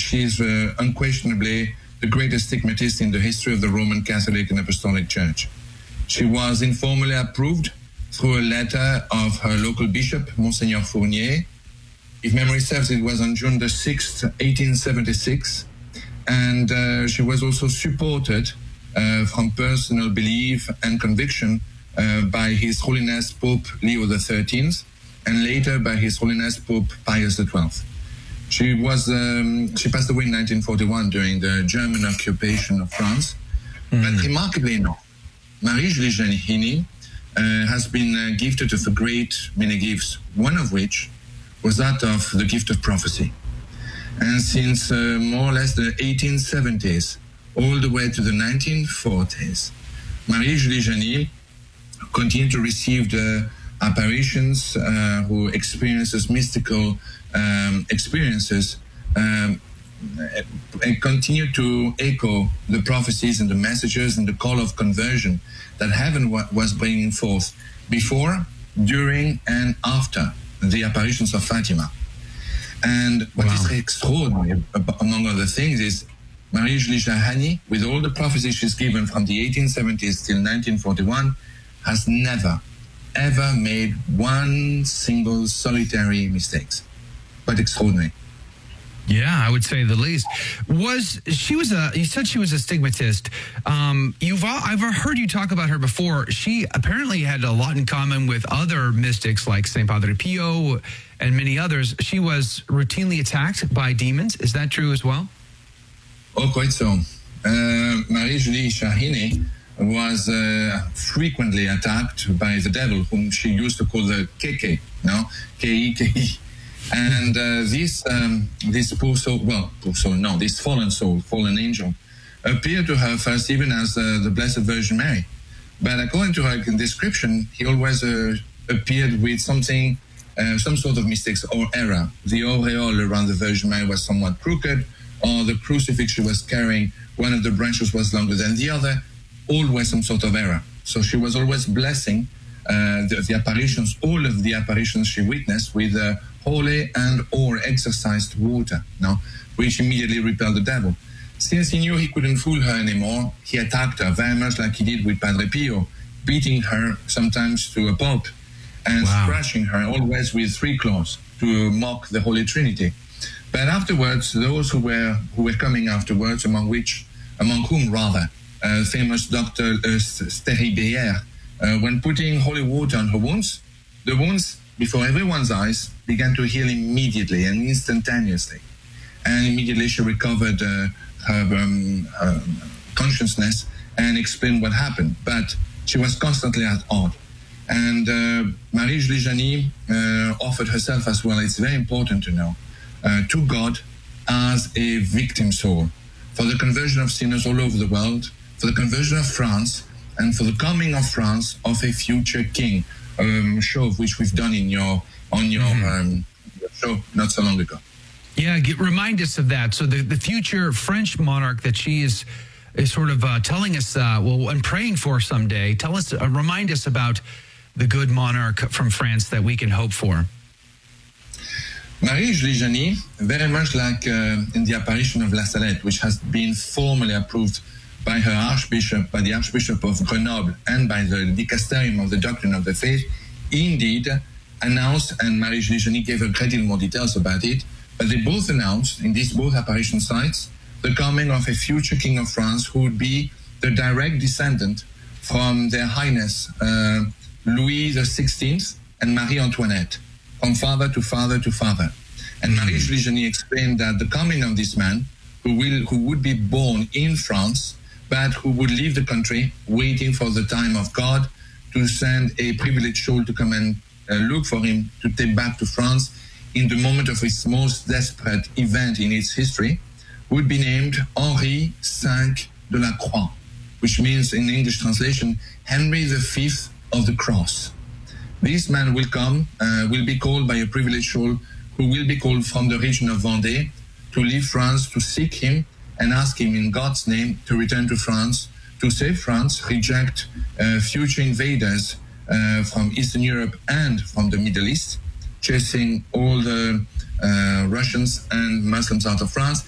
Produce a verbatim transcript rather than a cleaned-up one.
she's uh, unquestionably the greatest stigmatist in the history of the Roman Catholic and Apostolic Church. She was informally approved through a letter of her local bishop, Monseigneur Fournier. If memory serves, it was on June the sixth, eighteen seventy-six. And uh, she was also supported uh, from personal belief and conviction uh, by His Holiness Pope Leo the thirteenth, and later by His Holiness Pope Pius the twelfth. She was um, she passed away in nineteen forty-one during the German occupation of France. Mm. But remarkably enough, Marie-Julie Giannini uh, has been uh, gifted with a great many gifts, one of which was that of the gift of prophecy. And since uh, more or less the eighteen seventies, all the way to the nineteen forties, Marie-Julie Giannini continued to receive the apparitions, uh, who experiences mystical um, experiences, um, and continue to echo the prophecies and the messages and the call of conversion that heaven wa- was bringing forth before, during, and after the apparitions of Fatima. And what wow. is extraordinary, among other things, is Marie-Julie Giannini, with all the prophecies she's given from the eighteen seventies till nineteen forty-one, has never, ever made one single solitary mistakes. Quite extraordinary. Yeah, I would say the least. Was she was a? You said she was a stigmatist. Um, you've I've heard you talk about her before. She apparently had a lot in common with other mystics like Saint Padre Pio and many others. She was routinely attacked by demons. Is that true as well? Oh, quite so. Uh, Marie-Julie Giannini was uh, frequently attacked by the devil, whom she used to call the Keke, no, K E K E. And uh, this um, this poor soul, well, poor soul, no, this fallen soul, fallen angel, appeared to her first even as uh, the Blessed Virgin Mary. But according to her description, he always uh, appeared with something, uh, some sort of mistakes or error. The aureole around the Virgin Mary was somewhat crooked, or the crucifix she was carrying, one of the branches was longer than the other, always some sort of error. So she was always blessing uh, the, the apparitions, all of the apparitions she witnessed with uh, holy and or exorcised water, no? Which immediately repelled the devil. Since he knew he couldn't fool her anymore, he attacked her very much like he did with Padre Pio, beating her sometimes to a pulp and wow. scratching her always with three claws to mock the Holy Trinity. But afterwards, those who were who were coming afterwards, among which, among whom rather, uh, famous Doctor Uh, Stéribière, uh, when putting holy water on her wounds, the wounds before everyone's eyes began to heal immediately and instantaneously. And immediately she recovered uh, her um, uh, consciousness and explained what happened. But she was constantly at odds. And uh, Marie-Julie Giannini uh, offered herself as well, it's very important to know, uh, to God as a victim soul for the conversion of sinners all over the world, for the conversion of France, and for the coming of France of a future king, um, show of which we've done in your on your, mm-hmm. um, your show not so long ago. Yeah, get, remind us of that. So the, the future French monarch that she is is sort of uh, telling us, uh, well, and praying for someday. Tell us, uh, remind us about the good monarch from France that we can hope for. Marie-Julie Giannini, very much like uh, in the apparition of La Salette, which has been formally approved by her archbishop, by the Archbishop of Grenoble, and by the Dicasterium of the Doctrine of the Faith, indeed announced, and Marie-Julie Giannini gave a great deal more details about it, but they both announced, in these both apparition sites, the coming of a future king of France who would be the direct descendant from their Highness uh, Louis the sixteenth and Marie Antoinette, from father to father to father. And mm-hmm. Marie-Julie Giannini explained that the coming of this man, who will, who would be born in France, but who would leave the country waiting for the time of God to send a privileged soul to come and uh, look for him, to take back to France in the moment of his most desperate event in its history, would be named Henri the Fifth de la Croix, which means in English translation, Henry the Fifth of the Cross. This man will come, uh, will be called by a privileged soul who will be called from the region of Vendée to leave France, to seek him and ask him in God's name to return to France, to save France, reject uh, future invaders uh, from Eastern Europe and from the Middle East, chasing all the uh, Russians and Muslims out of France,